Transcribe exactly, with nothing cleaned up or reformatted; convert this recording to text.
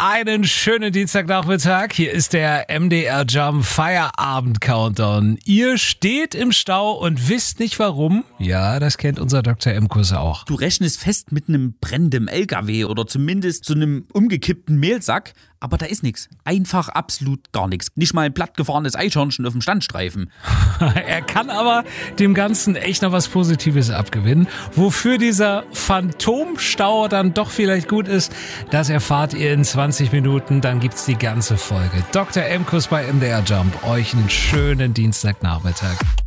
Einen schönen Dienstagnachmittag. Hier ist der M D R Jump Feierabend Countdown. Ihr steht im Stau und wisst nicht warum? Ja, das kennt unser Doktor Emkus auch. Du rechnest fest mit einem brennenden L K W oder zumindest so einem umgekippten Mehlsack, aber da ist nichts. Einfach absolut gar nichts. Nicht mal ein plattgefahrenes Eichhörnchen auf dem Standstreifen. Er kann aber dem Ganzen echt noch was Positives abgewinnen. Wofür dieser Phantomstau dann doch vielleicht gut ist, das erfahrt ihr in zwanzig Minuten. Dann gibt's die ganze Folge. Doktor Emkus bei M D R Jump. Euch einen schönen Dienstagnachmittag.